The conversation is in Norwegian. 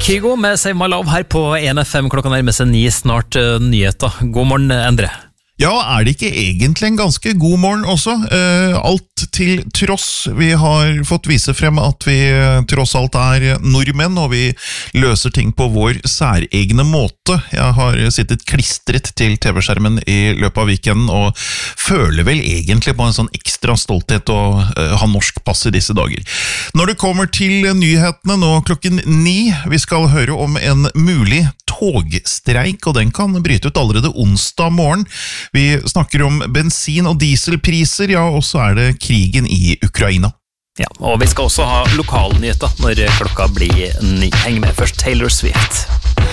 Kygo med Save My Love her på 1FM. Klokka nærmer seg 9, snart nyheter. God morgen, Endre. Ja, det ikke egentlig en ganske god morgen også? Alt til tross. Vi har fått vise frem at vi tross alt nordmenn, og vi løser ting på vår særegne måte. Jeg har sittet klistret til TV-skjermen i løpet av weekenden, og føler vel egentlig på en sånn ekstra stolthet å ha norsk pass i disse dager. Når det kommer til nyhetene nå klokken 9, vi skal høre om en mulig togstreik, og den kan bryte ut allerede onsdag morgen. Vi snakker om bensin- og dieselpriser, ja, og så det krigen i Ukraina. Ja, og vi skal også ha lokalnyheter når klokka blir 9. Heng med først Taylor Swift.